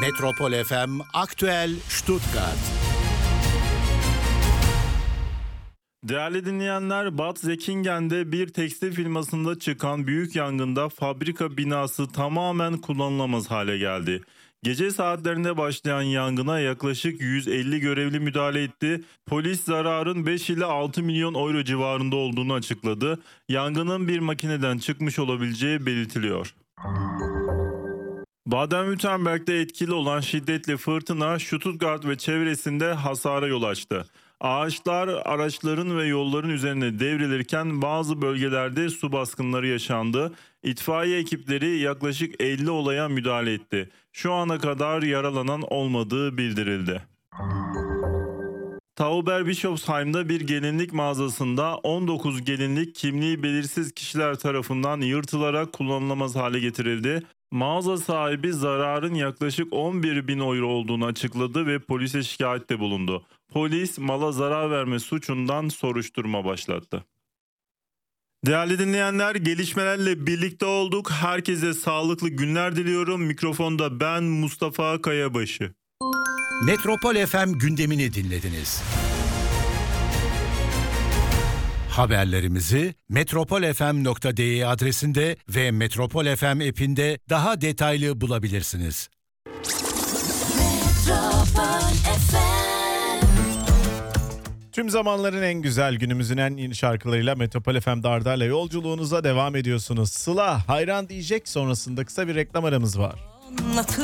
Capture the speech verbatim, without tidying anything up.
Metropol F M Aktüel Stuttgart. Değerli dinleyenler, Bad Säckingen'de bir tekstil firmasında çıkan büyük yangında fabrika binası tamamen kullanılamaz hale geldi. Gece saatlerinde başlayan yangına yaklaşık yüz elli görevli müdahale etti. Polis zararın beş ile altı milyon euro civarında olduğunu açıkladı. Yangının bir makineden çıkmış olabileceği belirtiliyor. Baden-Württemberg'de etkili olan şiddetli fırtına Stuttgart ve çevresinde hasara yol açtı. Ağaçlar, araçların ve yolların üzerine devrilirken bazı bölgelerde su baskınları yaşandı. İtfaiye ekipleri yaklaşık elli olaya müdahale etti. Şu ana kadar yaralanan olmadığı bildirildi. Tauberbischofsheim'da bir gelinlik mağazasında on dokuz gelinlik kimliği belirsiz kişiler tarafından yırtılarak kullanılamaz hale getirildi. Mağaza sahibi zararın yaklaşık on bir bin euro olduğunu açıkladı ve polise şikayette bulundu. Polis mala zarar verme suçundan soruşturma başlattı. Değerli dinleyenler, gelişmelerle birlikte olduk. Herkese sağlıklı günler diliyorum. Mikrofonda ben Mustafa Kayabaşı. Metropol F M gündemini dinlediniz. Haberlerimizi metropol f m nokta d e adresinde ve Metropol F M app'inde daha detaylı bulabilirsiniz. Tüm zamanların en güzel, günümüzün en yeni şarkılarıyla Metropol F M'de Arda'yla yolculuğunuza devam ediyorsunuz. Sıla hayran diyecek, sonrasında kısa bir reklam aramız var. Anlatır